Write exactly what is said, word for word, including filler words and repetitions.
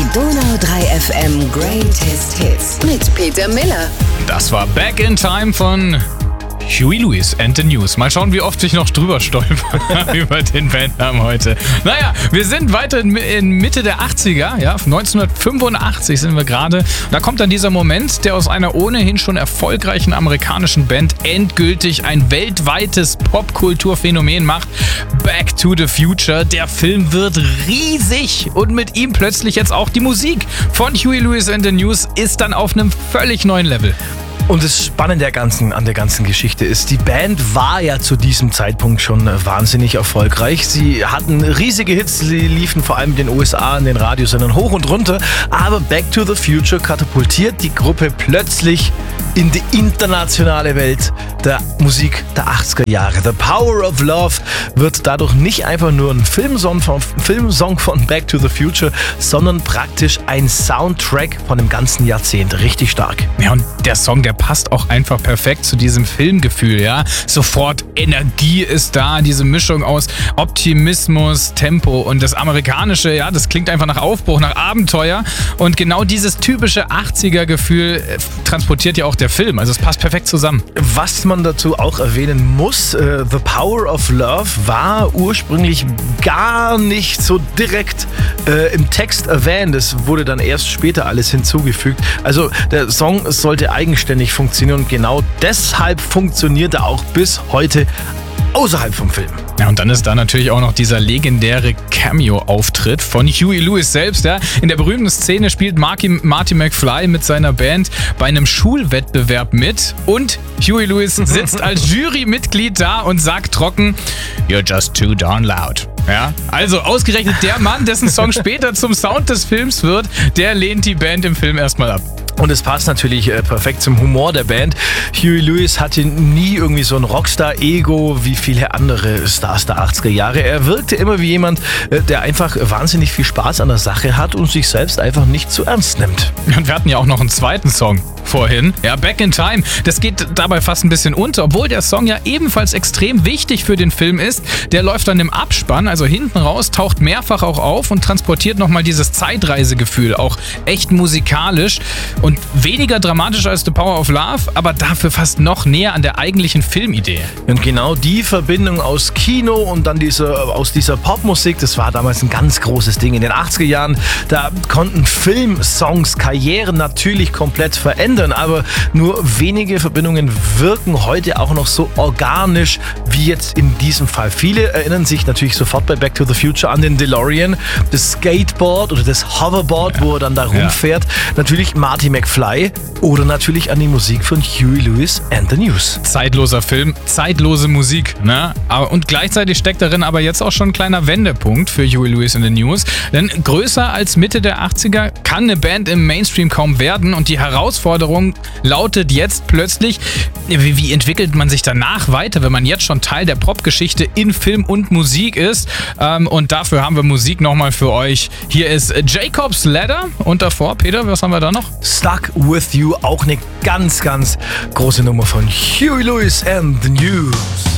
Donau drei F M Greatest Hits mit Peter Miller. Das war Back in Time von Huey Lewis and the News. Mal schauen, wie oft ich noch drüber stolper über den Bandnamen heute. Naja, wir sind weiter in, in Mitte der achtziger, ja, neunzehnhundertfünfundachtzig sind wir gerade. Da kommt dann dieser Moment, der aus einer ohnehin schon erfolgreichen amerikanischen Band endgültig ein weltweites Popkulturphänomen macht. Back to the Future. Der Film wird riesig und mit ihm plötzlich jetzt auch die Musik von Huey Lewis and the News ist dann auf einem völlig neuen Level. Und das Spannende der ganzen, an der ganzen Geschichte ist, die Band war ja zu diesem Zeitpunkt schon wahnsinnig erfolgreich. Sie hatten riesige Hits, sie liefen vor allem in den U S A, in den Radiosendern hoch und runter. Aber Back to the Future katapultiert die Gruppe plötzlich in die internationale Welt der Musik der achtziger Jahre. The Power of Love wird dadurch nicht einfach nur ein Filmsong von, Filmsong von Back to the Future, sondern praktisch ein Soundtrack von dem ganzen Jahrzehnt. Richtig stark. Ja, und der Song, der passt auch einfach perfekt zu diesem Filmgefühl, ja. Sofort Energie ist da, diese Mischung aus Optimismus, Tempo und das Amerikanische, ja, das klingt einfach nach Aufbruch, nach Abenteuer. Und genau dieses typische achtziger-Gefühl äh, transportiert ja auch der Film. Also es passt perfekt zusammen. Was man dazu auch erwähnen muss, äh, The Power of Love war ursprünglich gar nicht so direkt äh, im Text erwähnt. Es wurde dann erst später alles hinzugefügt. Also der Song sollte eigenständig funktionieren und genau deshalb funktioniert er auch bis heute außerhalb vom Film. Ja, und dann ist da natürlich auch noch dieser legendäre Cameo-Auftritt von Huey Lewis selbst. Ja. In der berühmten Szene spielt Marky, Marty McFly mit seiner Band bei einem Schulwettbewerb mit und Huey Lewis sitzt als Jurymitglied da und sagt trocken, "You're just too darn loud." Ja, also ausgerechnet der Mann, dessen Song später zum Sound des Films wird, der lehnt die Band im Film erstmal ab. Und es passt natürlich äh, perfekt zum Humor der Band. Huey Lewis hatte nie irgendwie so ein Rockstar-Ego wie viele andere Stars der achtziger Jahre. Er wirkte immer wie jemand, äh, der einfach wahnsinnig viel Spaß an der Sache hat und sich selbst einfach nicht zu ernst nimmt. Und wir hatten ja auch noch einen zweiten Song vorhin. Ja, Back in Time. Das geht dabei fast ein bisschen unter, obwohl der Song ja ebenfalls extrem wichtig für den Film ist. Der läuft dann im Abspann, also hinten raus, taucht mehrfach auch auf und transportiert nochmal dieses Zeitreisegefühl, auch echt musikalisch und weniger dramatisch als The Power of Love, aber dafür fast noch näher an der eigentlichen Filmidee. Und genau die Verbindung aus Kino und dann diese, aus dieser Popmusik, das war damals ein ganz großes Ding. In den achtziger Jahren, da konnten Filmsongs Karrieren natürlich komplett verändern, aber nur wenige Verbindungen wirken heute auch noch so organisch wie jetzt in diesem Fall. Viele erinnern sich natürlich sofort bei Back to the Future an den DeLorean, das Skateboard oder das Hoverboard, ja, wo er dann da rumfährt. Ja. Natürlich Marty McFly oder natürlich an die Musik von Huey Lewis and the News. Zeitloser Film, zeitlose Musik, ne? Und gleichzeitig steckt darin aber jetzt auch schon ein kleiner Wendepunkt für Huey Lewis and the News. Denn größer als Mitte der achtziger kann eine Band im Mainstream kaum werden und die Herausforderung lautet jetzt plötzlich, wie, wie entwickelt man sich danach weiter, wenn man jetzt schon Teil der Popgeschichte in Film und Musik ist. Ähm, und dafür haben wir Musik nochmal für euch. Hier ist Jacob's Ladder und davor, Peter, was haben wir da noch? Stuck With You, auch eine ganz, ganz große Nummer von Huey Lewis and the News.